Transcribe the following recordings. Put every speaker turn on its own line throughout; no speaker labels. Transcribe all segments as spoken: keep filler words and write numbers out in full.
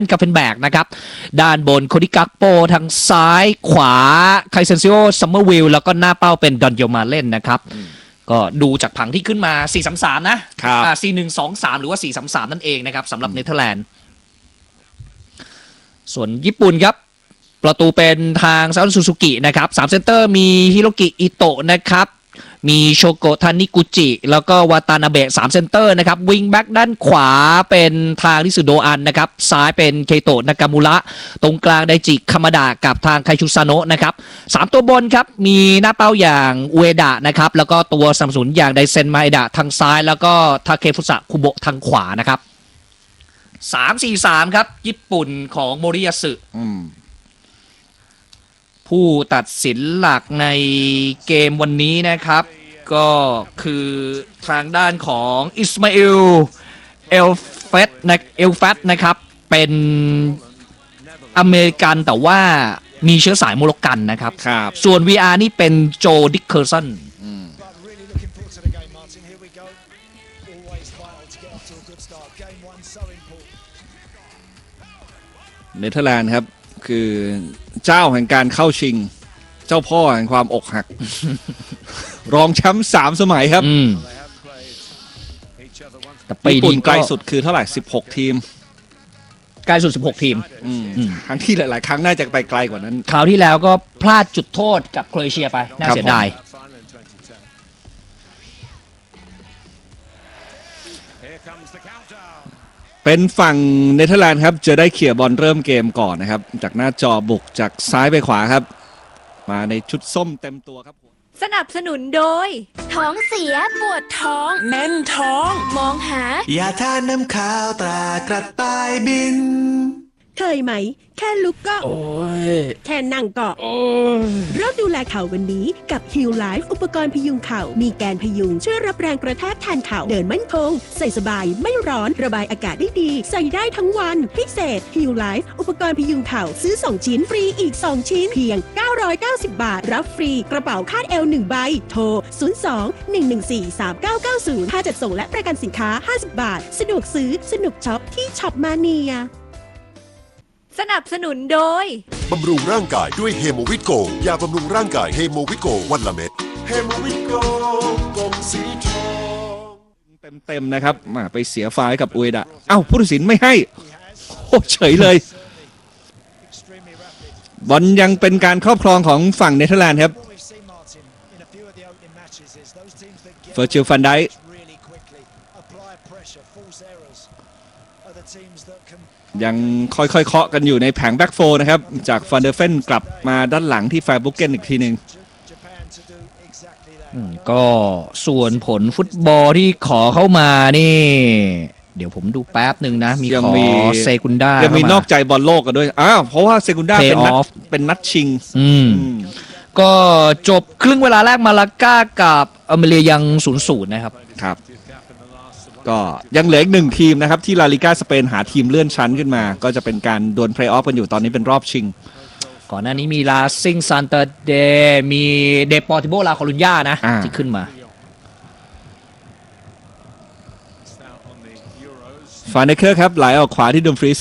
กาเฟนแบกนะครับด้านบนโคดิกักโปทางซ้ายขวาไคเซนซิโอซัมเมอร์วิลแล้วก็หน้าเป้าเป็นดอนโยมาเล่นนะครับก็ดูจากผังที่ขึ้นมา สี่ สาม สาม นะครับอ่า สี่ หนึ่ง สอง สาม หรือว่า สี่ สาม สาม นั่นเองนะครับสำหรับเนเธอร์แลนด์ส่วนญี่ปุ่นครับประตูเป็นทางซาอุซูซูกินะครับสามเซนเตอร์มีฮิโรกิอิโตะนะครับมีโชโกะทานิกุจิแล้วก็วาตานาเบะสามเซนเตอร์นะครับวิงแบ็กด้านขวาเป็นทางริสุโดอันนะครับซ้ายเป็นเคโตะนากามุระตรงกลางไดจิคามาดะกับทางไคชุซาโนะนะครับสามตัวบนครับมีหน้าเป้าอย่างอุเอดะนะครับแล้วก็ตัวสนับสนุนอย่างไดเซนมาเอดะทางซ้ายแล้วก็ทาเคฟุสะคุโบะทางขวานะครับสาม สี่ สามครับญี่ปุ่นของโมริยาสึผู้ตัดสินหลักในเกมวันนี้นะครับก็คือทางด้านของอิสมาอิลเอลเฟตนะเอลเฟตนะครับเป็นอเมริกันแต่ว่ามีเชื้อสายโมร็อกกันนะครับส่วน วี อาร์ นี่เป็นโจดิคเคอร์สัน
เนเธอร์แลนด์ครับคือเจ้าแห่งการเข้าชิงเจ้าพ่อแห่งความอกหัก รองแชมป์สามสมัยครับญี่ปุ่นไกลสุดคือเท่าไหร่สิบหกทีม
ไกลสุดสิบหกทีม
ครั้งที่หลายๆครั้งน่าจะไปไกลกว่านั้น
คราวที่แล้วก็พลาดจุดโทษกับโครเอเชียไปน่าเสียดาย
เป็นฝั่งเนเธอร์แลนด์ครับจะได้เขี่ยบอลเริ่มเกมก่อนนะครับจากหน้าจอบุกจากซ้ายไปขวาครับมาในชุดส้มเต็มตัวครับ
สนับสนุนโดยท้องเสียปวดท้องแน่นท้องมองหายาทาน้ำข้าวตรากระต่ายบิน
เคยไหมแค่ลุกก็โอ้ยแค่นั่งก็โอ้ยเริ่มดูแลเข่าวันนี้กับ Heal Life อุปกรณ์พยุงเข่ามีแกนพยุงช่วยรับแรงกระแทกแทนเข่าเดินมั่นคงใส่สบายไม่ร้อนระบายอากาศได้ดีใส่ได้ทั้งวันพิเศษ Heal Life อุปกรณ์พยุงเข่าซื้อสองชิ้นฟรีอีกสองชิ้นเพียงเก้าร้อยเก้าสิบบาทรับฟรีกระเป๋าคาดเอวหนึ่งใบโทรศูนย์ สอง หนึ่ง หนึ่ง สี่ สาม เก้า เก้า ศูนย์ค่าจัดส่งและประกันสินค้าห้าสิบบาทสะดวกซื้อสนุกช็อปที่ช็อปมาเนีย
สนับสนุนโดย
บำรุงร่างกายด้วยเฮโมวิโกยาบำรุงร่างกายเฮโมวิโกวันละเม็ดเฮโมวิโกกลมสีทอง
เต็มๆนะครับมาไปเสียไฟกับอุเอดะเอ้าผู้ตัดสินไม่ให้โอ้เฉยเลยบอลยังเป็นการครอบครองของฝั่งเนเธอร์แลนด์ครับเฟอร์จิลฟันไดยังค่อยๆเคาะกันอยู่ในแผงแบ็กโฟร์นะครับจากฟันเดอร์เฟนกลับมาด้านหลังที่แฟร์บุกเกนอีกทีหนึ่ง
ก็ส่วนผลฟุตบอลที่ขอเข้ามานี่เดี๋ยวผมดูแป๊บหนึ่งนะมีขอเซกุนด้า
ยังมีนอกใจบอลโลกกันด้วยอ้าวเพราะว่าเซกุนด้าเป็นนัดเป็นนัดชิง
ก็จบครึ่งเวลาแรกมาลาก้ากับอเมริกายังศูนย์ศูนย์นะครับ
ครับก็ยังเหลืออีกหนึ่งทีมนะครับที่ลาลิก้าสเปนหาทีมเลื่อนชั้นขึ้นมาก็จะเป็นการดวลเพลย์ออฟกันอยู่ตอนนี้เป็นรอบชิง
ก่อนหน้านี้มีลาซิงซานเตอร์เดมีเดปอร์ติโบลาคอลุญญานะที่ขึ้นมา
ฟานเดเคอร์ครับไหลออกขวาที่ดัมฟรีส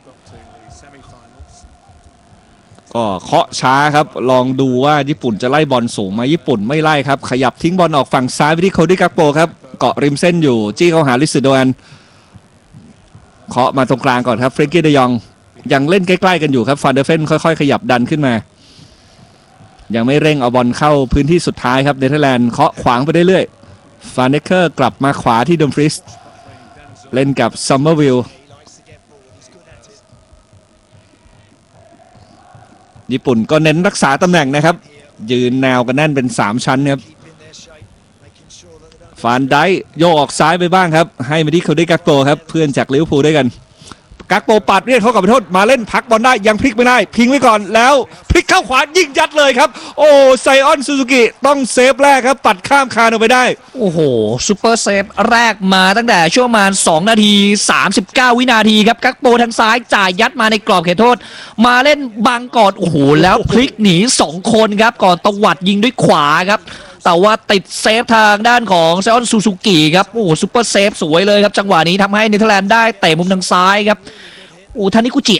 ก็เคาะช้าครับลองดูว่าญี่ปุ่นจะไล่บอลสูงมาญี่ปุ่นไม่ไล่ครับขยับทิ้งบอลออกฝั่งซ้ายไปที่โคดิกักโปครับเกาะริมเส้นอยู่จี้เข้าหาลิสโดนเคาะมาตรงกลางก่อนครับเฟรนกี้เดยองยังเล่นใกล้ๆกันอยู่ครับฟานเดอร์เฟนค่อยๆขยับดันขึ้นมายังไม่เร่งเอาบอลเข้าพื้นที่สุดท้ายครับเนเธอร์แลนด์เคาะขวางไปเรื่อยๆฟานเดเคอร์กลับมาขวาที่ดัมฟรีสเล่นกับซัมเมอร์วิลญี่ปุ่นก็เน้นรักษาตำแหน่งนะครับยืนแนวกันแน่นเป็นสามชั้นครับฟานไดโยกออกซ้ายไปบ้างครับให้มาที่โคดิกักโปครับเพื่อนจากลิเวอร์พูลด้วยกันกักโปปัดเรียกเขากลับไปโทษมาเล่นพักบอลได้ยังพลิกไม่ได้พิงไว้ก่อนแล้วพลิกเข้าขวายิงยัดเลยครับโอ้ไซออนซูซูกิต้องเซฟแรกครับปัดข้ามคานออกไปได้
โอ้โหซูเปอร์เซฟแรกมาตั้งแต่ช่วงประมาณสองนาทีสามสิบเก้าวินาทีครับกักโปทางซ้ายจ่ายยัดมาในกรอบเขตโทษมาเล่นบังก่อนโอ้โหแล้วพลิกหนีสองคนครับก่อนตวัดยิงด้วยขวาครับแต่ว่าติดเซฟทางด้านของไซออนซูซูกิครับโอ้ซูเปอร์เซฟสวยเลยครับจังหวะนี้ทำให้เนเธอร์แลนด์ได้เตะมุมทางซ้ายครับโอ้ทานิกุจิ